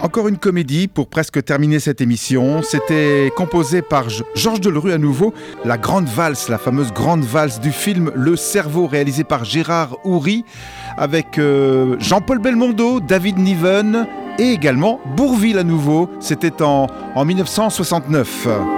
Encore une comédie pour presque terminer cette émission. C'était composé par Georges Delerue à nouveau. La grande valse, la fameuse grande valse du film Le Cerveau, réalisé par Gérard Houry, avec Jean-Paul Belmondo, David Niven et également Bourvil à nouveau. C'était en 1969.